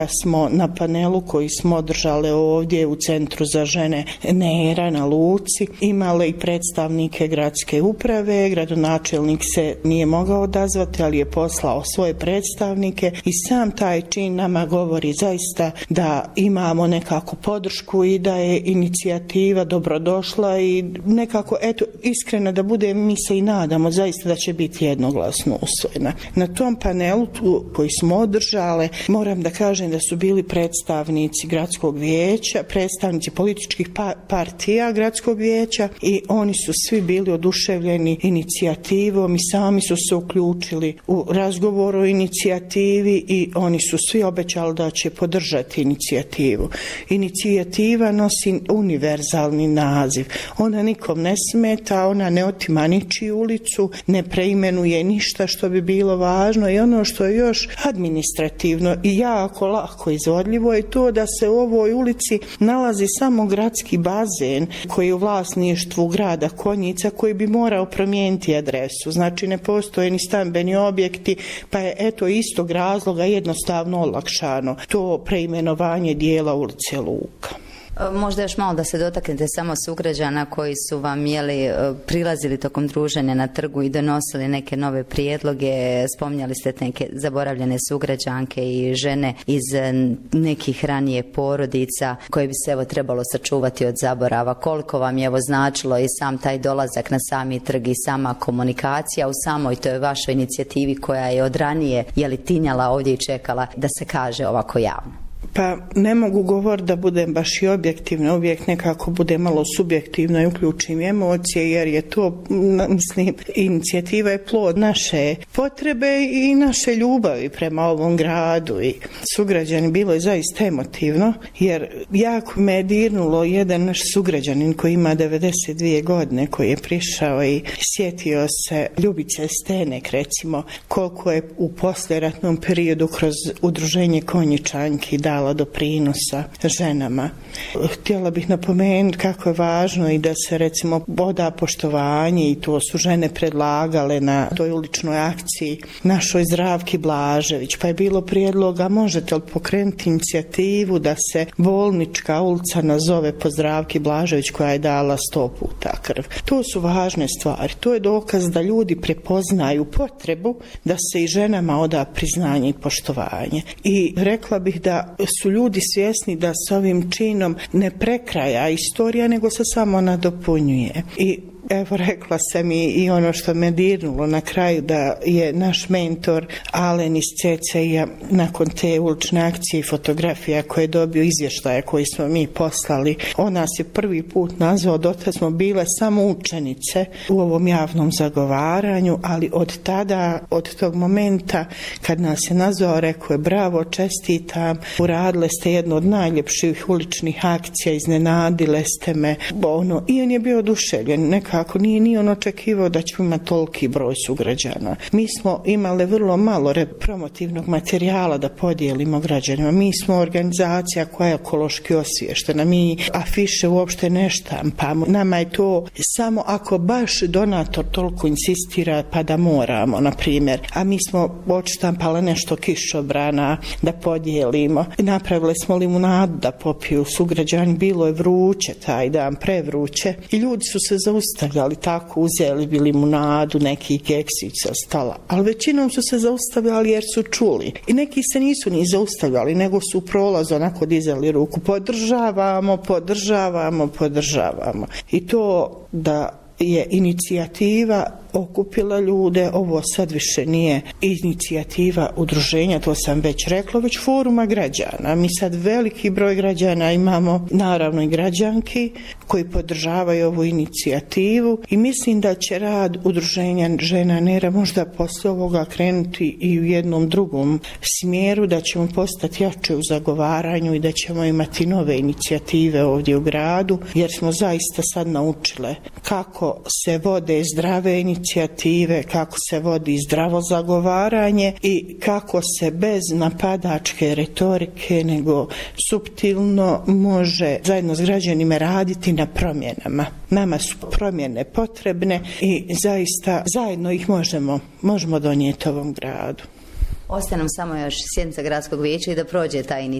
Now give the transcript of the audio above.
Smo na panelu koji smo održali ovdje u Centru za žene Nera na Luci imali i predstavnike gradske uprave. Gradonačelnik se nije mogao odazvati, ali je poslao svoje predstavnike i sam taj čin nama govori zaista da imamo nekakvu podršku i da je inicijativa dobrodošla i nekako, eto, iskreno da bude, mi se i nadamo zaista da će biti jednoglasno usvojena. Na tom panelu koji smo održali, moram da kažem da su bili predstavnici gradskog vijeća, predstavnici političkih partija gradskog vijeća i oni su svi bili oduševljeni inicijativom i sami su se uključili u razgovor o inicijativi i oni su svi obećali da će podržati inicijativu. Inicijativa nosi univerzalni naziv. Ona nikom ne smeta, ona ne otima ničiju ulicu, ne preimenuje ništa što bi bilo važno i ono što je još administrativno i jako lako izvodljivo je to da se u ovoj ulici nalazi samo gradski bazen koji je u vlasništvu grada Konjica koji bi morao promijeniti adresu. Znači ne postoje ni stambeni objekti, pa je eto istog razloga jednostavno olakšano to preimenovanje dijela ulice Luka. Možda još malo da se dotaknete samo sugrađana koji su vam prilazili tokom druženja na trgu i donosili neke nove prijedloge, spominjali ste neke zaboravljene sugrađanke i žene iz nekih ranije porodica koje bi se trebalo sačuvati od zaborava. Koliko vam je značilo i sam taj dolazak na sami trg i sama komunikacija u samoj toj vašoj inicijativi koja je od ranije tinjala ovdje i čekala da se kaže ovako javno? Pa ne mogu govoriti da budem baš i objektivna, uvijek nekako bude malo subjektivna i uključim emocije jer je to, mislim, inicijativa je plod naše potrebe i naše ljubavi prema ovom gradu i sugrađani. Bilo je zaista emotivno jer jako me je dirnulo jedan naš sugrađanin koji ima 92 godine koji je prišao i sjetio se Ljubice Stenek, recimo, koliko je u poslijeratnom periodu kroz udruženje Konjičanki dala doprinosa ženama. Htjela bih napomenuti kako je važno i da se recimo oda poštovanje i to su žene predlagale na toj uličnoj akciji našoj Zdravki Blažević, pa je bilo prijedloga možete li pokrenuti inicijativu da se Bolnička ulica nazove po Zdravki Blažević koja je dala 100 puta krv. To su važne stvari. To je dokaz da ljudi prepoznaju potrebu da se i ženama oda priznanje i poštovanje. I rekla bih da su ljudi svjesni da s ovim činom ne prekraja istorija, nego se samo nadopunjuje. I evo rekla sam i ono što me dirnulo na kraju da je naš mentor Alen iz CCI-a nakon te ulične akcije i fotografija koje je dobio izvještaje koji smo mi poslali. On nas je prvi put nazvao, dotad smo bile samo učenice u ovom javnom zagovaranju, ali od tada, od tog momenta kad nas je nazvao, rekao je bravo, čestitam, uradile ste jednu od najljepših uličnih akcija, iznenadile ste me. I on je bio oduševljen, nekako nije on očekivao da ćemo imati toliki broj sugrađana. Mi smo imali vrlo malo promotivnog materijala da podijelimo građanima. Mi smo organizacija koja je ekološki osviještena. Mi afiše uopšte ne štampamo. Nama je to samo ako baš donator toliko insistira pa da moramo, na primjer. A mi smo odštampali nešto kišobrana da podijelimo. Napravili smo limunadu da popiju sugrađani. Bilo je vruće taj dan, prevruće. I ljudi su se zaustavljali tako, uzeli bi limunadu, neki keksić sa stola. Ali većinom su se zaustavljali jer su čuli. I neki se nisu ni zaustavljali, nego su u prolazu onako dizali ruku. Podržavamo. I to da je inicijativa okupila ljude, ovo sad više nije inicijativa udruženja, to sam već rekla, već foruma građana. Mi sad veliki broj građana imamo, naravno i građanki koji podržavaju ovu inicijativu i mislim da će rad udruženja žena Nera možda posle ovoga krenuti i u jednom drugom smjeru, da ćemo postati jače u zagovaranju i da ćemo imati nove inicijative ovdje u gradu, jer smo zaista sad naučile kako se vode zdrave inicijative, kako se vodi zdravo zagovaranje i kako se bez napadačke retorike nego suptilno može zajedno s građanima raditi na promjenama. Nama su promjene potrebne i zaista zajedno ih možemo donijeti ovom gradu. Ostaje nam samo još sjednica gradskog vijeća i da prođe ta inicijativa.